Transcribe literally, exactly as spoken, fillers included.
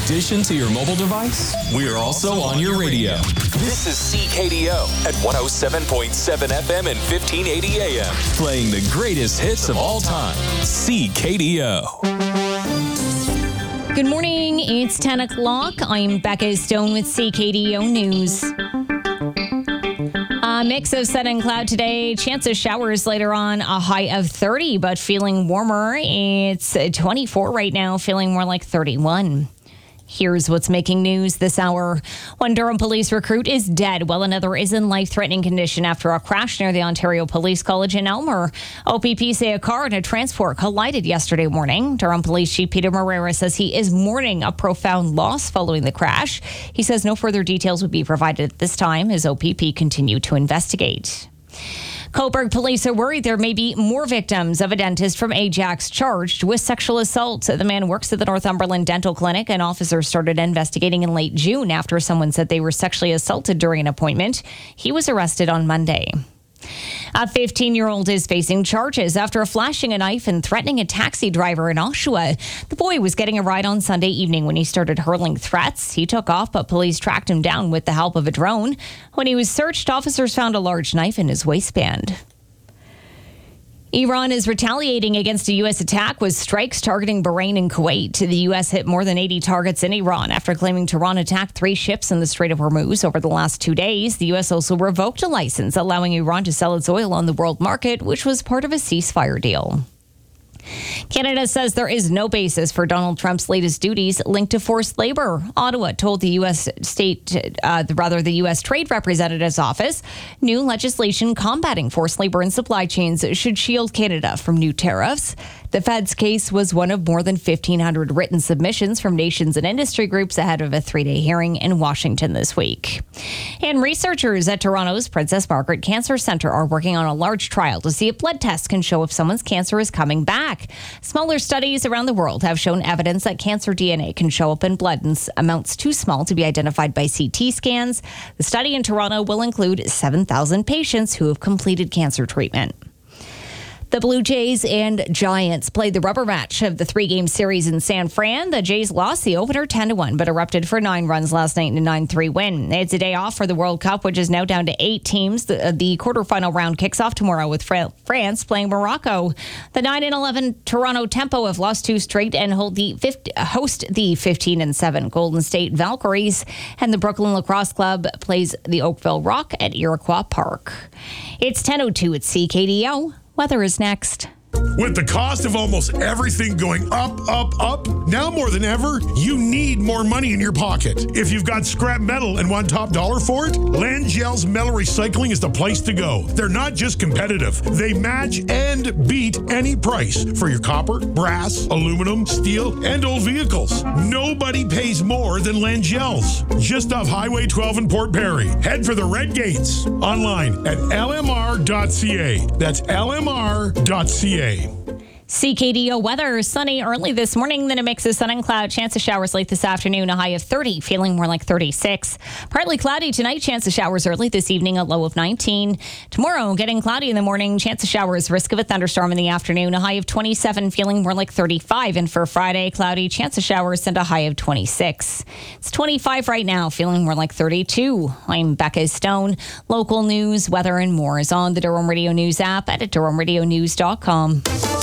addition to your mobile device, we're also on your radio. This is C K D O at one oh seven point seven F M and fifteen eighty A M. Playing the greatest hits of all time. C K D O. Good morning. It's ten o'clock. I'm Becca Stone with C K D O News. A mix of sun and cloud today. Chance of showers later on. A high of thirty, but feeling warmer. It's twenty-four right now, feeling more like thirty-one. Here's what's making news this hour. One Durham police recruit is dead, while another is in life-threatening condition after a crash near the Ontario Police College in Elmer. O P P say a car and a transport collided yesterday morning. Durham Police Chief Peter Moreira says he is mourning a profound loss following the crash. He says no further details would be provided at this time as O P P continue to investigate. Cobourg police are worried there may be more victims of a dentist from Ajax charged with sexual assault. The man works at the Northumberland Dental Clinic, and officers started investigating in late June after someone said they were sexually assaulted during an appointment. He was arrested on Monday. A fifteen-year-old is facing charges after flashing a knife and threatening a taxi driver in Oshawa. The boy was getting a ride on Sunday evening when he started hurling threats. He took off, but police tracked him down with the help of a drone. When he was searched, officers found a large knife in his waistband. Iran is retaliating against a U S attack with strikes targeting Bahrain and Kuwait. The U S hit more than eighty targets in Iran after claiming Tehran attacked three ships in the Strait of Hormuz over the last two days. The U S also revoked a license allowing Iran to sell its oil on the world market, which was part of a ceasefire deal. Canada says there is no basis for Donald Trump's latest duties linked to forced labor. Ottawa told the U S state, uh, rather the U S Trade Representative's office, new legislation combating forced labor in supply chains should shield Canada from new tariffs. The Fed's case was one of more than fifteen hundred written submissions from nations and industry groups ahead of a three-day hearing in Washington this week. And researchers at Toronto's Princess Margaret Cancer Centre are working on a large trial to see if blood tests can show if someone's cancer is coming back. Smaller studies around the world have shown evidence that cancer D N A can show up in blood in amounts too small to be identified by C T scans. The study in Toronto will include seven thousand patients who have completed cancer treatment. The Blue Jays and Giants played the rubber match of the three-game series in San Fran. The Jays lost the opener ten to one, but erupted for nine runs last night in a nine three win. It's a day off for the World Cup, which is now down to eight teams. The, the quarterfinal round kicks off tomorrow with Fra- France playing Morocco. The nine and eleven Toronto Tempo have lost two straight and hold the fifty, host the fifteen and seven Golden State Valkyries. And the Brooklyn Lacrosse Club plays the Oakville Rock at Iroquois Park. It's ten oh two at C K D O. Weather is next. With the cost of almost everything going up, up, up, now more than ever, you need more money in your pocket. If you've got scrap metal and want top dollar for it, Langell's Metal Recycling is the place to go. They're not just competitive. They match and beat any price for your copper, brass, aluminum, steel, and old vehicles. Nobody pays more than Langell's. Just off Highway twelve in Port Perry. Head for the Red Gates. Online at L M R dot C A. That's L M R dot C A. C K D O weather, sunny early this morning, then a mix of sun and cloud. Chance of showers late this afternoon, a high of thirty, feeling more like thirty-six. Partly cloudy tonight, chance of showers early this evening, a low of nineteen. Tomorrow, getting cloudy in the morning, chance of showers, risk of a thunderstorm in the afternoon, a high of twenty-seven, feeling more like thirty-five. And for Friday, cloudy, chance of showers and a high of twenty-six. It's twenty-five right now, feeling more like thirty-two. I'm Becca Stone. Local news, weather, and more is on the Durham Radio News app at durham radio news dot com.